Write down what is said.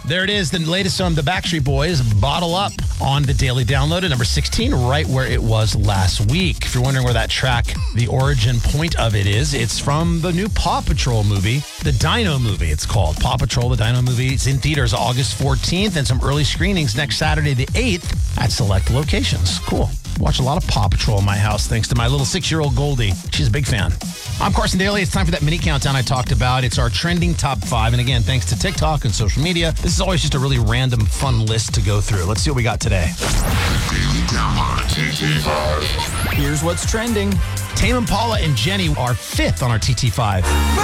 There it is, the latest on the Backstreet Boys, Bottle Up, on the Daily Download at number 16, right where it was last week. If you're wondering where that track, the origin point of it is, it's from the new Paw Patrol movie, the Dino movie, it's called. Paw Patrol, the Dino movie. It's in theaters August 14th and some early screenings next Saturday the 8th at select locations. Cool. Watch a lot of Paw Patrol in my house thanks to my little 6-year-old Goldie. She's a big fan. I'm Carson Daly. It's time for that mini countdown I talked about. It's our trending top 5. And again, thanks to TikTok and social media, this is always just a really random, fun list to go through. Let's see what we got today. Daily Download TT5. Here's what's trending. Tame Impala and Jenny are 5th on our TT5.